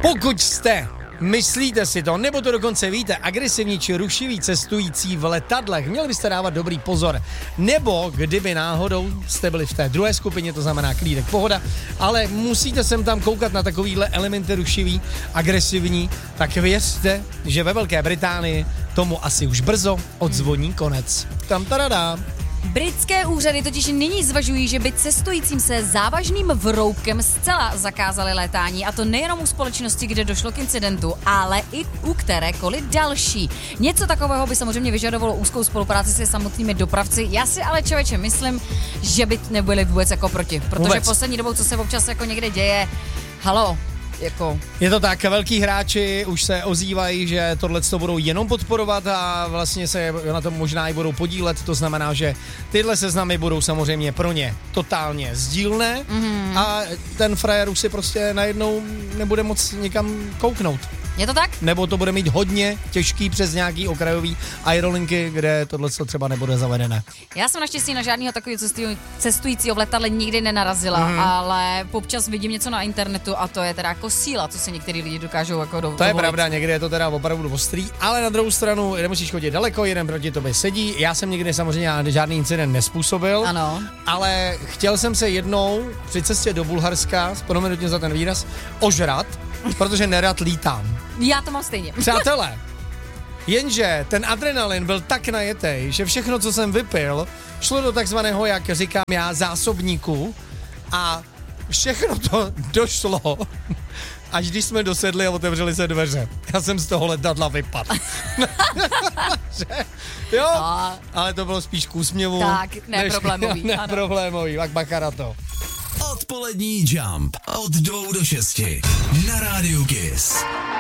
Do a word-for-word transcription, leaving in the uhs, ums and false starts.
Pokud jste, myslíte si to, nebo to dokonce víte, agresivní či rušivý cestující v letadlech, měli byste dávat dobrý pozor. Nebo kdyby náhodou jste byli v té druhé skupině, to znamená klídek, pohoda, ale musíte sem tam koukat na takovýhle elementy rušivý, agresivní, tak věřte, že ve Velké Británii tomu asi už brzo odzvoní konec. Tam tadadá. Britské úřady totiž nyní zvažují, že by cestujícím se závažným vroubkem zcela zakázali létání, a to nejenom u společnosti, kde došlo k incidentu, ale i u kterékoliv další. Něco takového by samozřejmě vyžadovalo úzkou spolupráci se samotnými dopravci. Já si ale, člověče, myslím, že by nebyli vůbec jako proti, protože vůbec. Poslední dobou, co se občas jako někde děje, halo, jako... Je to tak, velký hráči už se ozývají, že tohle to budou jenom podporovat a vlastně se na tom možná i budou podílet, to znamená, že tyhle seznamy budou samozřejmě pro ně totálně sdílné mm-hmm. a ten frajer už si prostě najednou nebude moc nikam kouknout. Je to tak? Nebo to bude mít hodně těžký přes nějaký okrajový aerolinky, kde tohle třeba nebude zavedené. Já jsem naštěstí na žádného takového cestujícího v letadle nikdy nenarazila, mm. ale občas vidím něco na internetu a to je teda jako síla, co si některý lidi dokážou jako dovolit. To je pravda, někdy je to teda opravdu ostrý, ale na druhou stranu nemusíš chodit daleko, jeden proti tobě sedí. Já jsem nikdy samozřejmě žádný incident nespůsobil, ano. Ale chtěl jsem se jednou při cestě do Bulharska, prominutně za ten výraz, ožrat, protože nerad lítám. Já to mám stejně. Přátelé, jenže ten adrenalin byl tak najetej, že všechno, co jsem vypil, šlo do takzvaného, jak říkám já, zásobníku a všechno to došlo, až když jsme dosedli a otevřeli se dveře. Já jsem z toho letadla vypadl. Jo, a... ale to bylo spíš k úsměvu. Tak, neproblémový. Neproblémový, tak bacha na to. Odpolední Jump od dvou do šesti na rádiu Kiss.